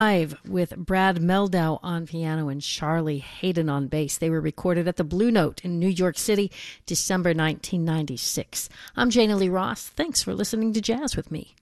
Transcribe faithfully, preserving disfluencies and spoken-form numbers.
Live with Brad Meldau on piano and Charlie Hayden on bass. They were recorded at the Blue Note in New York City, December nineteen ninety-six. I'm Jana Lee Ross. Thanks for listening to Jazz with me.